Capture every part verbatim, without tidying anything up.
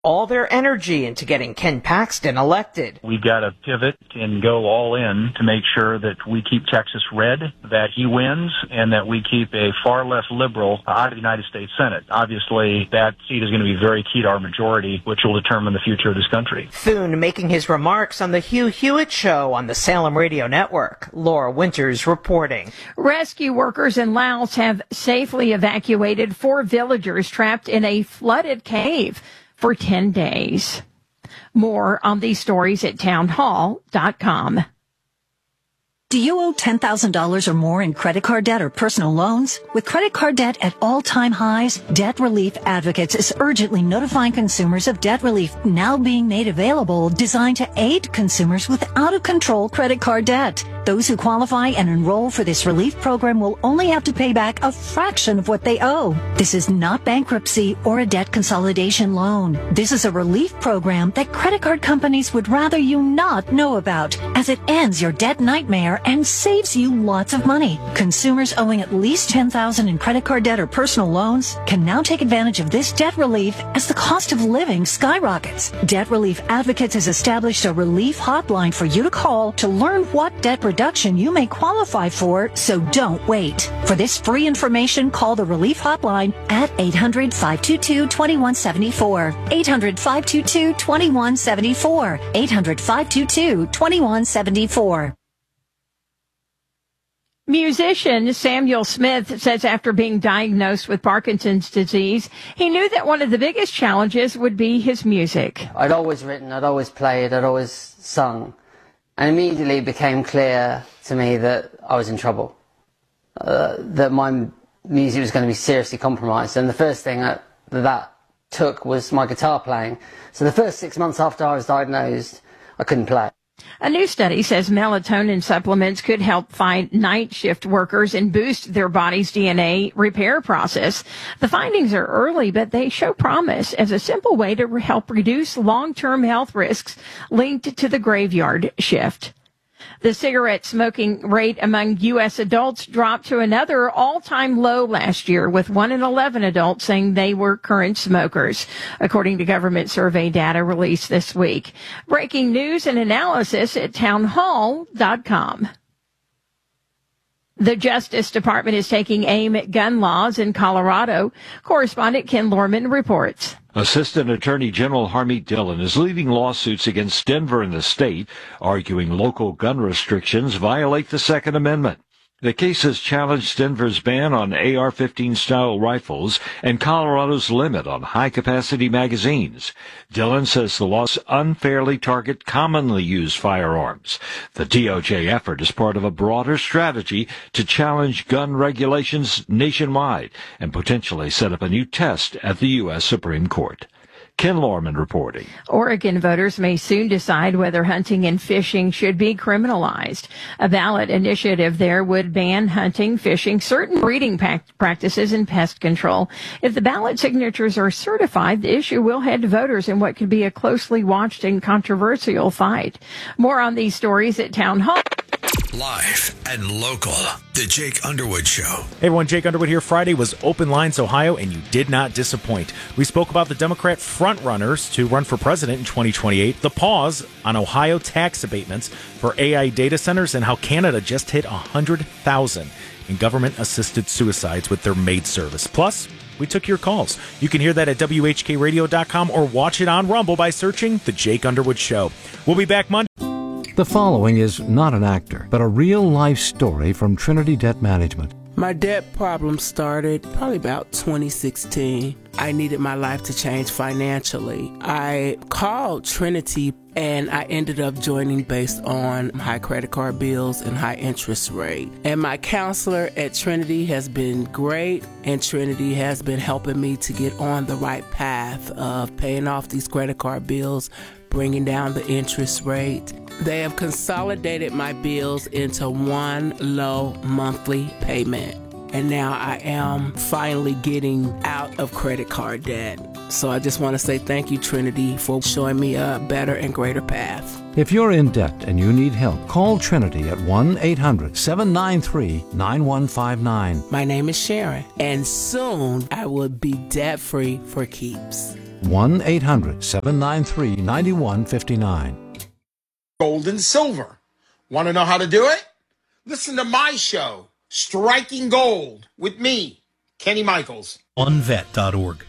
all their energy into getting Ken Paxton elected. We've got to pivot and go all in to make sure that we keep Texas red, that he wins, and that we keep a far less liberal out of the United States Senate. Obviously, that seat is going to be very key to our majority, which will determine the future of this country. Thune making his remarks on the Hugh Hewitt Show on the Salem Radio Network. Laura Winters reporting. Rescue workers in Laos have safely evacuated four villagers trapped in a flooded cave for ten days. More on these stories at townhall dot com. Do you owe ten thousand dollars or more in credit card debt or personal loans? With credit card debt at all-time highs, Debt Relief Advocates is urgently notifying consumers of debt relief now being made available, designed to aid consumers with out-of-control credit card debt. Those who qualify and enroll for this relief program will only have to pay back a fraction of what they owe. This is not bankruptcy or a debt consolidation loan. This is a relief program that credit card companies would rather you not know about, as it ends your debt nightmare and saves you lots of money. Consumers owing at least ten thousand dollars in credit card debt or personal loans can now take advantage of this debt relief as the cost of living skyrockets. Debt Relief Advocates has established a relief hotline for you to call to learn what debt reduction you may qualify for, so don't wait. For this free information, call the relief hotline at eight hundred, five two two, two one seven four. eight hundred, five two two, two one seven four. eight hundred, five two two, two one seven four. Musician Samuel Smith says after being diagnosed with Parkinson's disease, he knew that one of the biggest challenges would be his music. I'd always written, I'd always played, I'd always sung. And immediately it became clear to me that I was in trouble, uh, that my music was going to be seriously compromised. And the first thing that that took was my guitar playing. So the first six months after I was diagnosed, I couldn't play. A new study says melatonin supplements could help fight night shift workers and boost their body's D N A repair process. The findings are early, but they show promise as a simple way to re- help reduce long-term health risks linked to the graveyard shift. The cigarette smoking rate among U S adults dropped to another all-time low last year, with one in eleven adults saying they were current smokers, according to government survey data released this week. Breaking news and analysis at townhall dot com. The Justice Department is taking aim at gun laws in Colorado. Correspondent Ken Lorman reports. Assistant Attorney General Harmeet Dillon is leading lawsuits against Denver and the state, arguing local gun restrictions violate the Second Amendment. The case has challenged Denver's ban on A R fifteen style rifles and Colorado's limit on high-capacity magazines. Dillon says the laws unfairly target commonly used firearms. The D O J effort is part of a broader strategy to challenge gun regulations nationwide and potentially set up a new test at the U S Supreme Court. Ken Lorman reporting. Oregon voters may soon decide whether hunting and fishing should be criminalized. A ballot initiative there would ban hunting, fishing, certain breeding practices, and pest control. If the ballot signatures are certified, the issue will head to voters in what could be a closely watched and controversial fight. More on these stories at Town Hall. Live and local. The Jake Underwood Show. Hey everyone, Jake Underwood here. Friday was Open Lines Ohio, and you did not disappoint. We spoke about the Democrat frontrunners to run for president in twenty twenty-eight, the pause on Ohio tax abatements for A I data centers, and how Canada just hit one hundred thousand in government-assisted suicides with their maid service. Plus, we took your calls. You can hear that at W H K radio dot com or watch it on Rumble by searching The Jake Underwood Show. We'll be back Monday. The following is not an actor, but a real-life story from Trinity Debt Management. My debt problem started probably about twenty sixteen. I needed my life to change financially. I called Trinity and I ended up joining based on high credit card bills and high interest rate. And my counselor at Trinity has been great, and Trinity has been helping me to get on the right path of paying off these credit card bills, bringing down the interest rate. They have consolidated my bills into one low monthly payment. And now I am finally getting out of credit card debt. So I just want to say thank you, Trinity, for showing me a better and greater path. If you're in debt and you need help, call Trinity at one eight hundred, seven nine three, nine one five nine. My name is Sharon, and soon I will be debt-free for keeps. one eight hundred seven nine three nine one five nine. Gold and silver. Want to know how to do it? Listen to my show, Striking Gold, with me, Kenny Michaels. one vet dot org.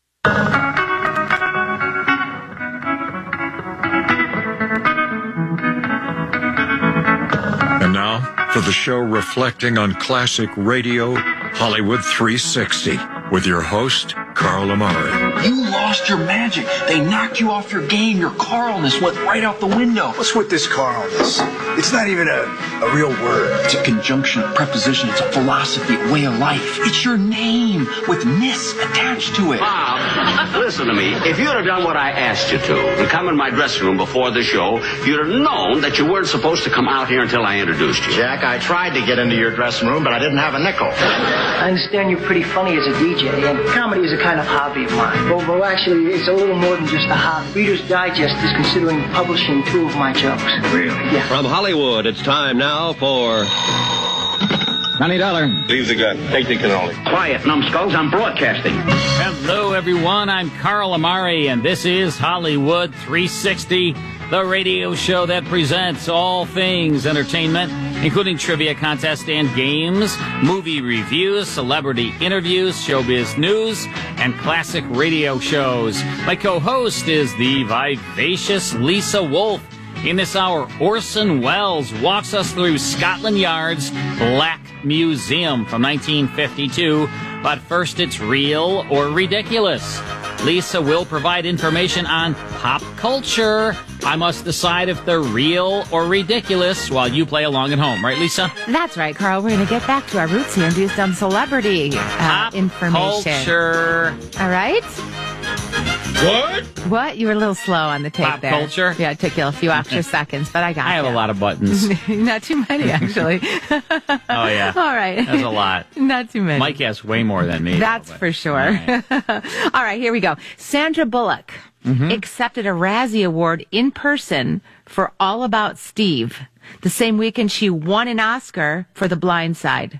And now for the show reflecting on classic radio, Hollywood three sixty, with your host, Carl Amari. You lost your magic. They knocked you off your game. Your Carlness went right out the window. What's with this Carlness? It's not even a, a real word. It's a conjunction, a preposition. It's a philosophy, a way of life. It's your name with "ness" attached to it. Bob, listen to me. If you'd have done what I asked you to and come in my dressing room before the show, you'd have known that you weren't supposed to come out here until I introduced you. Jack, I tried to get into your dressing room, but I didn't have a nickel. I understand you're pretty funny as a D J, and comedy is a kind of hobby of mine. Well, well, actually, it's a little more than just a hobby. Reader's Digest is considering publishing two of my jokes. Really? Yeah. From Hollywood, it's time now for... Twenty dollar. Leave the gun. Take the cannoli. Quiet, numbskulls. I'm broadcasting. Hello, everyone. I'm Carl Amari, and this is Hollywood three sixty, the radio show that presents all things entertainment, including trivia contests and games, movie reviews, celebrity interviews, showbiz news, and classic radio shows. My co-host is the vivacious Lisa Wolf. In this hour, Orson Welles walks us through Scotland Yard's Black Museum from nineteen fifty-two. But first, it's real or ridiculous. Lisa will provide information on pop culture. I must decide if they're real or ridiculous while you play along at home. Right, Lisa? That's right, Carl. We're going to get back to our roots here and do some celebrity uh, pop information. Culture. All right? What? What? You were a little slow on the tape Pop there. culture? Yeah, it took you a few extra seconds, but I got I have you. a lot of buttons. Not too many, actually. Oh, yeah. All right. That's a lot. Not too many. Mike has way more than me. That's though, for sure. All right. All right, here we go. Sandra Bullock mm-hmm. accepted a Razzie Award in person for All About Steve. The same weekend she won an Oscar for The Blind Side.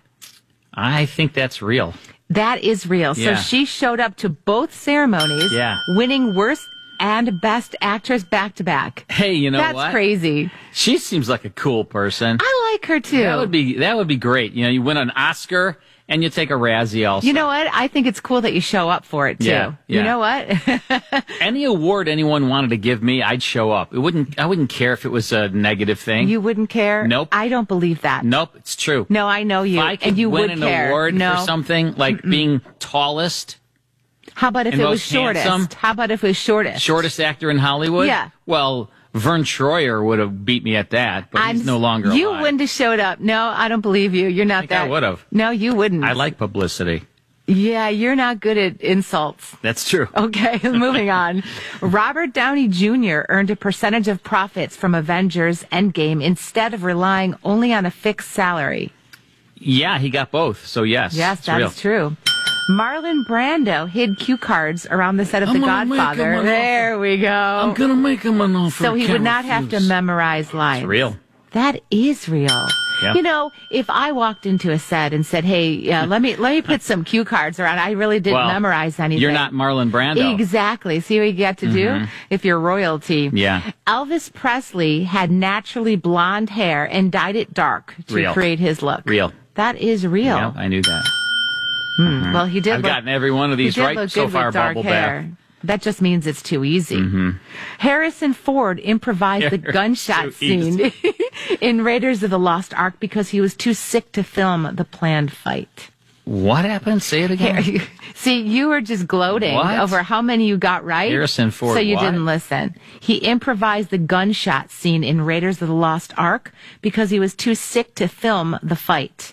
I think that's real. That is real. Yeah. So she showed up to both ceremonies, yeah. winning Worst and Best Actress back to back. Hey, you know That's what? That's crazy. She seems like a cool person. I like her too. That would be that would be great. You know, you win an Oscar and you take a Razzie also. You know what? I think it's cool that you show up for it too. Yeah, yeah. You know what? Any award anyone wanted to give me, I'd show up. It wouldn't. I wouldn't care if it was a negative thing. You wouldn't care? Nope. I don't believe that. Nope. It's true. No, I know you. If I could and you win would an care. award no. for something like Mm-mm. being tallest. How about if and it was most shortest? handsome, How about if it was shortest? Shortest actor in Hollywood? Yeah. Well, Vern Troyer would have beat me at that, but I'm, he's no longer You alive. wouldn't have showed up. No, I don't believe you. You're not I think that. I would have. No, you wouldn't. I like publicity. Yeah, you're not good at insults. That's true. Okay, moving on. Robert Downey Junior earned a percentage of profits from Avengers Endgame instead of relying only on a fixed salary. Yeah, he got both. So yes. Yes, that is true. Marlon Brando hid cue cards around the set of I'm The gonna Godfather. make him an There we go. I'm going to make him an offer. So he would not have to memorize lines. It's real. That is real. Yeah. You know, if I walked into a set and said, "Hey, uh, let me let me put some cue cards around," I really didn't well, memorize anything. You're not Marlon Brando. Exactly. See what you get to Mm-hmm. do if you're royalty. Yeah. Elvis Presley had naturally blonde hair and dyed it dark to Real. create his look. Real. That is real. Yeah, I knew that. Hmm. Mm-hmm. Well, he did. I've look, gotten every one of these he did right look so good far. with dark Bubble hair. bath. That just means it's too easy. Mm-hmm. Harrison Ford improvised the gunshot scene in Raiders of the Lost Ark because he was too sick to film the planned fight. What happened? Say it again. See, you were just gloating What? over how many you got right. Harrison Ford, So you what? didn't listen. He improvised the gunshot scene in Raiders of the Lost Ark because he was too sick to film the fight.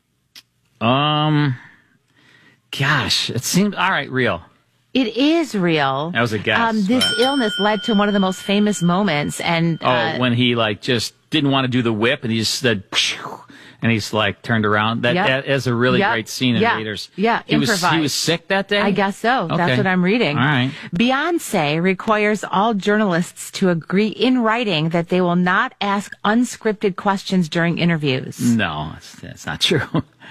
Um, gosh, it seems all right. Real. It is real. That was a guess. Um, this but- illness led to one of the most famous moments, and Oh, uh, when he like just didn't want to do the whip, and he just said, "Phew," and he's like turned around. That, Yep. that is a really Yep. great scene in Yeah. Raiders. Yeah, he was he improvised. was sick that day. I guess so. That's Okay. what I'm reading. All right. Beyonce requires all journalists to agree in writing that they will not ask unscripted questions during interviews. No, it's, that's not true.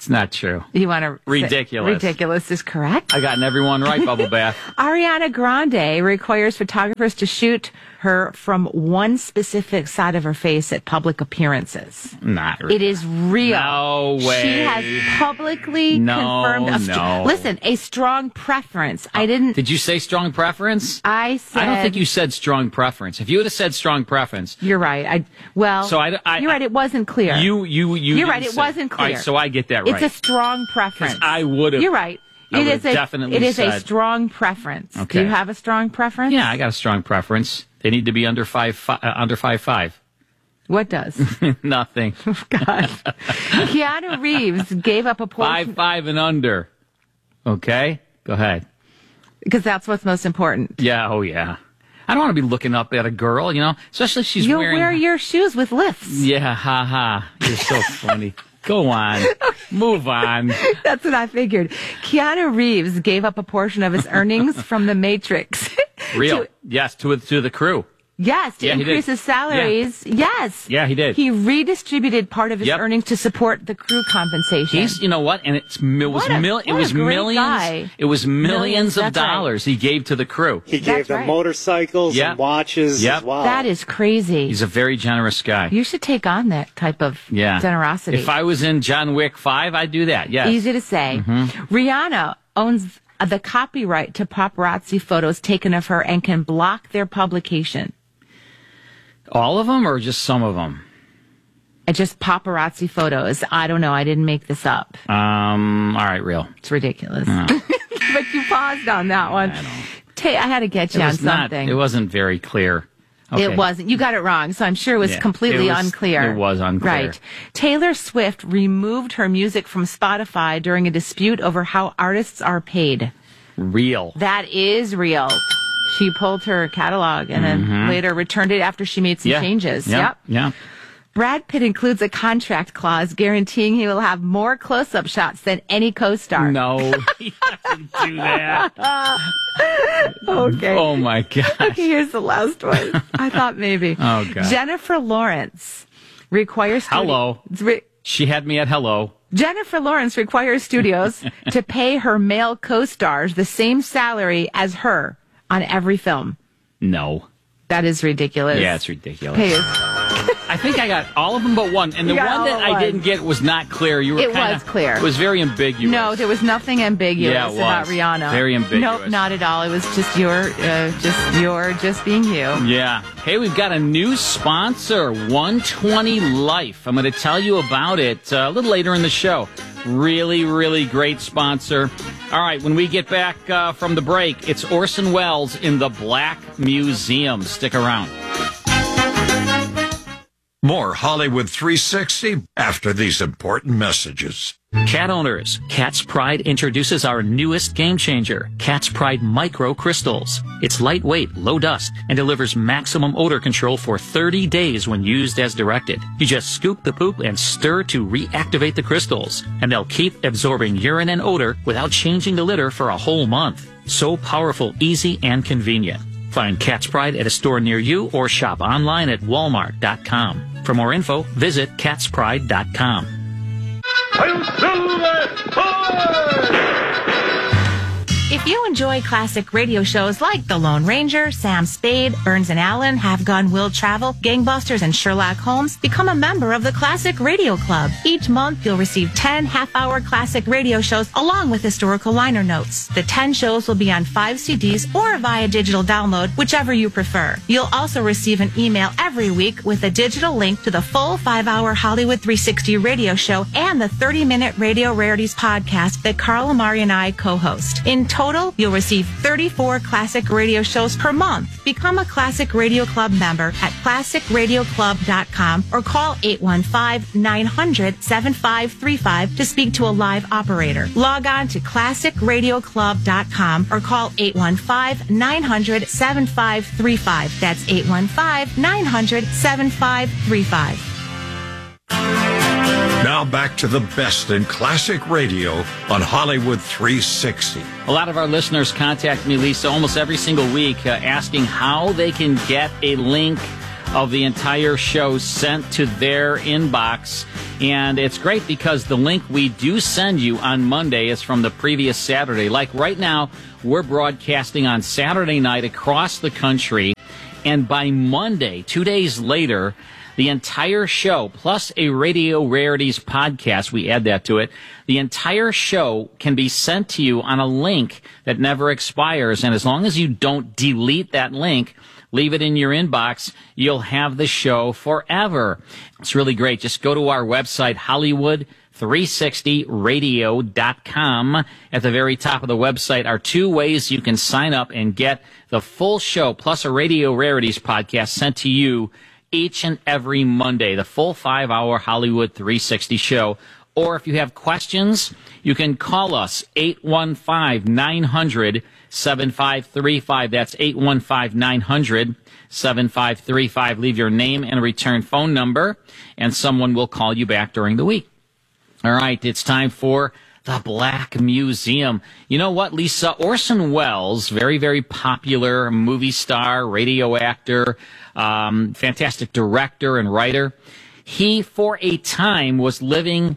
It's not true. You want to ridiculous? Ridiculous is correct. I gotten everyone right, Bubble Bath. Ariana Grande requires photographers to shoot her from one specific side of her face at public appearances. Not really. It is real. No way. She has publicly no, confirmed. A str- no. Listen, a strong preference. I didn't. Did you say strong preference? I said. I don't think you said strong preference. If you would have said strong preference, you're right. I well. So I, I you're right. It wasn't clear. You you you. You're right. It say, wasn't clear. All right, so I get that right. It's a strong preference. I would have. You're right. I it is a definitely it is said, a strong preference. Okay. Do you have a strong preference? Yeah, I got a strong preference. They need to be under five, five uh, under five five. What does? Nothing. Oh, God. Keanu Reeves gave up a portion. Five five and under. Okay, go ahead. Because that's what's most important. Yeah. Oh yeah. I don't want to be looking up at a girl, you know, especially if she's You'll wearing. wear your shoes with lifts. Yeah. Ha ha. You're so funny. Go on. Move on. That's what I figured. Keanu Reeves gave up a portion of his earnings from The Matrix. Real. to, yes, to to the crew. Yes, to yeah, increase his salaries. Yeah. Yes. Yeah, he did. He redistributed part of his yep. earnings to support the crew compensation. He's, you know what? And it's, it was, a, mil, it was millions. Guy. It was millions, millions of dollars right. he gave to the crew. He gave that's them right. motorcycles yep. and watches yep. as well. That is crazy. He's a very generous guy. You should take on that type of yeah. generosity. If I was in John Wick five, I'd do that. Yes. Easy to say. Mm-hmm. Rihanna owns the copyright to paparazzi photos taken of her and can block their publication. All of them or just some of them? And just paparazzi photos. I don't know. I didn't make this up. Um. All right, real. It's ridiculous. No. But you paused on that one. I, Ta- I had to get you it on was something. Not, it wasn't very clear. Okay. It wasn't. You got it wrong. So I'm sure it was yeah, completely it was, unclear. It was unclear. Right. Taylor Swift removed her music from Spotify during a dispute over how artists are paid. Real. That is real. She pulled her catalog and then mm-hmm. later returned it after she made some yeah. changes. Yep. yep. Yeah. Brad Pitt includes a contract clause guaranteeing he will have more close-up shots than any co-star. No, he doesn't do that. Okay. Oh, my gosh. Okay, here's the last one. I thought maybe. Oh, God. Jennifer Lawrence requires... Studi- hello. Re- she had me at hello. Jennifer Lawrence requires studios to pay her male co-stars the same salary as her on every film. No. That is ridiculous. Yeah, it's ridiculous. Pay I think I got all of them but one. And the one that I didn't get was not clear. You were It kinda, was clear. It was very ambiguous. No, there was nothing ambiguous yeah, it was. about Rihanna. Very ambiguous. Nope, not at all. It was just your, uh, just your, just being you. Yeah. Hey, we've got a new sponsor, one twenty Life. I'm going to tell you about it uh, a little later in the show. Really, really great sponsor. All right, when we get back uh, from the break, it's Orson Welles in the Black Museum. Stick around. More Hollywood three sixty after these important messages. Cat owners, Cat's Pride introduces our newest game changer, Cat's Pride Micro Crystals. It's lightweight, low dust, and delivers maximum odor control for thirty days when used as directed. You just scoop the poop and stir to reactivate the crystals, and they'll keep absorbing urine and odor without changing the litter for a whole month. So powerful, easy, and convenient. Find Cat's Pride at a store near you or shop online at walmart dot com. For more info, visit cats pride dot com. If you enjoy classic radio shows like The Lone Ranger, Sam Spade, Burns and Allen, Have Gun Will Travel, Gangbusters, and Sherlock Holmes, become a member of the Classic Radio Club. Each month, you'll receive ten half-hour classic radio shows along with historical liner notes. The ten shows will be on five C Ds or via digital download, whichever you prefer. You'll also receive an email every week with a digital link to the full five-hour Hollywood three sixty radio show and the thirty-minute Radio Rarities podcast that Carl Amari and I co-host. In total, you'll receive thirty-four classic radio shows per month. Become a Classic Radio Club member at classic radio club dot com or call eight one five, nine hundred, seven five three five to speak to a live operator. Log on to classic radio club dot com or call eight one five, nine hundred, seven five three five. That's eight one five, nine hundred, seven five three five. Now back to the best in classic radio on Hollywood three sixty. A lot of our listeners contact me, Lisa, almost every single week uh, asking how they can get a link of the entire show sent to their inbox. And it's great because the link we do send you on Monday is from the previous Saturday. Like right now, we're broadcasting on Saturday night across the country. And by Monday, two days later, the entire show, plus a Radio Rarities podcast, we add that to it, the entire show can be sent to you on a link that never expires. And as long as you don't delete that link, leave it in your inbox, you'll have the show forever. It's really great. Just go to our website, Hollywood three sixty radio dot com. At the very top of the website are two ways you can sign up and get the full show, plus a Radio Rarities podcast sent to you each and every Monday, the full five-hour Hollywood three sixty show. Or if you have questions, you can call us, eight one five, nine hundred, seven five three five. That's eight one five, nine hundred, seven five three five. Leave your name and return phone number, and someone will call you back during the week. All right, it's time for the Black Museum. You know what, Lisa? Orson Welles, very, very popular movie star, radio actor, um, fantastic director and writer. He, for a time, was living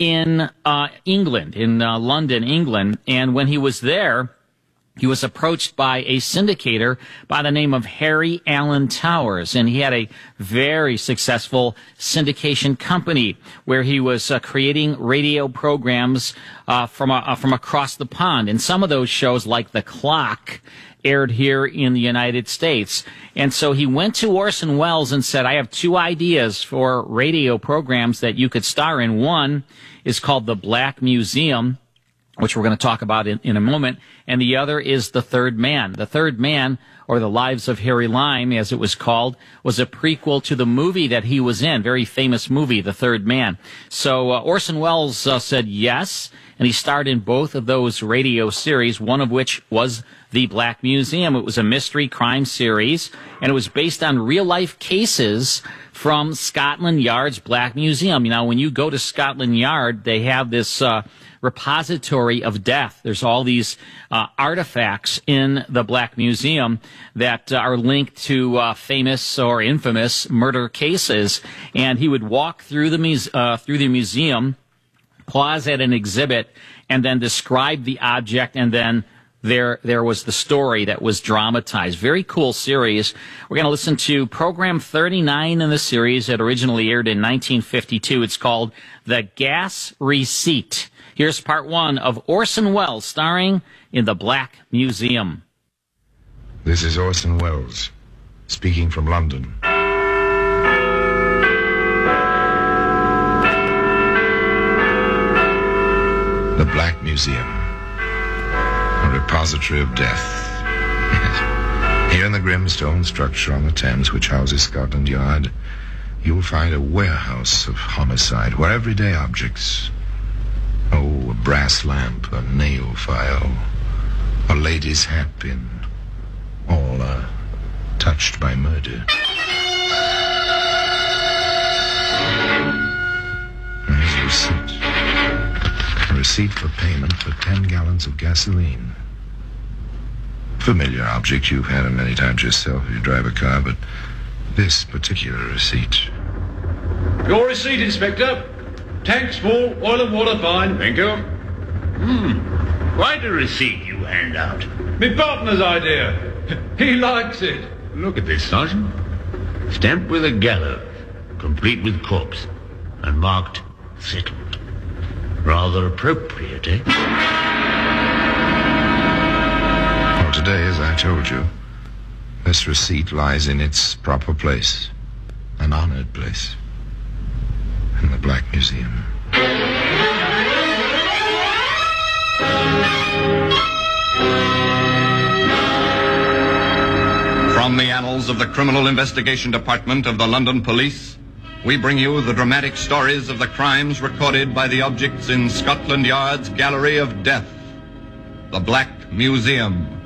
in uh, England, in uh, London, England. And when he was there, he was approached by a syndicator by the name of Harry Alan Towers, and he had a very successful syndication company where he was uh, creating radio programs uh, from uh, from across the pond. And some of those shows, like The Clock, aired here in the United States. And so he went to Orson Welles and said, I have two ideas for radio programs that you could star in. One is called The Black Museum, which we're going to talk about in, in a moment, and the other is The Third Man. The Third Man, or The Lives of Harry Lime, as it was called, was a prequel to the movie that he was in, very famous movie, The Third Man. So uh, Orson Welles uh, said yes, and he starred in both of those radio series, one of which was The Black Museum. It was a mystery crime series, and it was based on real-life cases from Scotland Yard's Black Museum. You know, when you go to Scotland Yard, they have this uh, repository of death. There's all these uh, artifacts in the Black Museum that uh, are linked to uh, famous or infamous murder cases. And he would walk through the muse- uh, through the museum, pause at an exhibit, and then describe the object, and then There, there was the story that was dramatized. Very cool series. We're going to listen to program thirty-nine in the series that originally aired in nineteen fifty-two. It's called The Gas Receipt. Here's part one of Orson Welles starring in The Black Museum. This is Orson Welles, speaking from London. The Black Museum. A repository of death. Yes. Here in the grim stone structure on the Thames, which houses Scotland Yard, you'll find a warehouse of homicide, where everyday objects, oh, a brass lamp, a nail file, a lady's hatpin, all are touched by murder. There's a receipt. A receipt for payment for ten gallons of gasoline. Familiar object you've had it many times yourself if you drive a car, but this particular receipt. Your receipt, Inspector. Tanks full, oil and water fine. Thank you. Hmm. Quite a receipt you hand out. Me partner's idea. He likes it. Look at this, Sergeant. Stamped with a gallows, complete with corpse, and marked settled. Rather appropriate, eh? Well, today, as I told you, this receipt lies in its proper place, an honored place, in the Black Museum. From the annals of the Criminal Investigation Department of the London Police, we bring you the dramatic stories of the crimes recorded by the objects in Scotland Yard's Gallery of Death, the Black Museum.